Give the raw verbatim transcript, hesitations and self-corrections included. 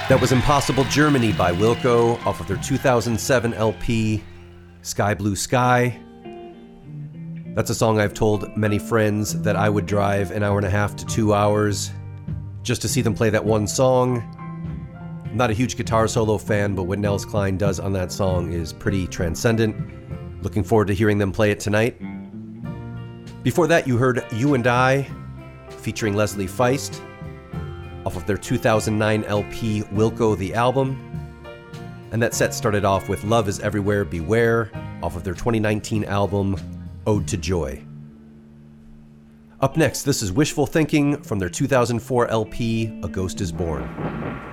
That was Impossible Germany by Wilco off of their two thousand seven L P, Sky Blue Sky. That's a song I've told many friends that I would drive an hour and a half to two hours just to see them play that one song. I'm not a huge guitar solo fan, but what Nels Cline does on that song is pretty transcendent. Looking forward to hearing them play it tonight. Before that, you heard You and I, featuring Leslie Feist, off of their two thousand nine L P Wilco the Album. And that set started off with Love Is Everywhere Beware, off of their twenty nineteen album Ode to Joy. Up next, this is Wishful Thinking from their two thousand four L P A Ghost Is Born.